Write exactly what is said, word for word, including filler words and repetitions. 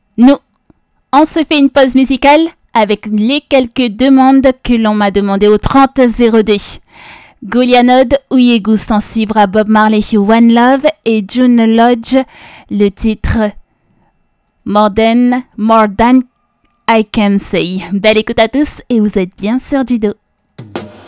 Nous, on se fait une pause musicale avec les quelques demandes que l'on m'a demandées au trente zéro deux. Golianode ou Yegu s'en suivra Bob Marley One Love et June Lodge, le titre More Than, More Than I Can Say. Belle écoute à tous et vous êtes bien sur Judo.